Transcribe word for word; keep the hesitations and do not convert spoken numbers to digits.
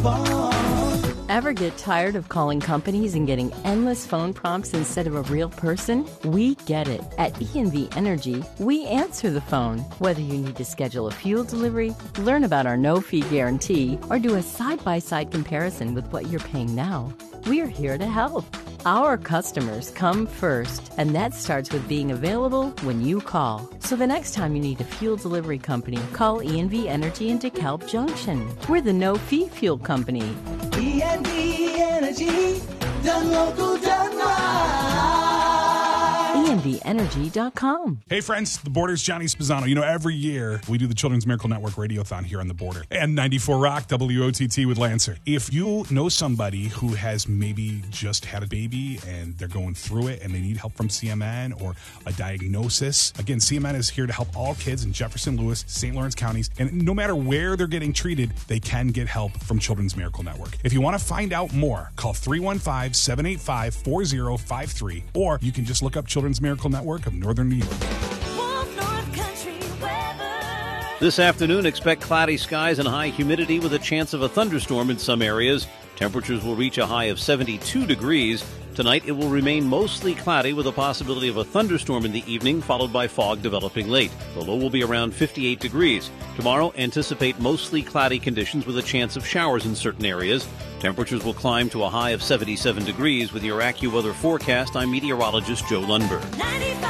phone. Ever get tired of calling companies and getting endless phone prompts instead of a real person? We get it. At E and V Energy, we answer the phone. Whether you need to schedule a fuel delivery, learn about our no-fee guarantee, or do a side-by-side comparison with what you're paying now, we're here to help. Our customers come first, and that starts with being available when you call. So the next time you need a fuel delivery company, call E and V Energy in DeKalb Junction. We're the no-fee fuel company. E and V Energy, done local, done right. E and V energy dot com. Hey friends, the Border's Johnny Spizzano. You know, every year we do the Children's Miracle Network Radiothon here on the Border. And ninety-four Rock, W O T T with Lancer. If you know somebody who has maybe just had a baby and they're going through it and they need help from C M N or a diagnosis, again, C M N is here to help all kids in Jefferson, Lewis, Saint Lawrence counties. And no matter where they're getting treated, they can get help from Children's Miracle Network. If you want to find out more, call three one five, seven eight five, four zero five three, or you can just look up Children's Miracle Network of Northern New York. This afternoon, expect cloudy skies and high humidity with a chance of a thunderstorm in some areas. Temperatures will reach a high of seventy-two degrees. Tonight, it will remain mostly cloudy with a possibility of a thunderstorm in the evening, followed by fog developing late. The low will be around fifty-eight degrees. Tomorrow, anticipate mostly cloudy conditions with a chance of showers in certain areas. Temperatures will climb to a high of seventy-seven degrees. With your AccuWeather forecast, I'm meteorologist Joe Lundberg.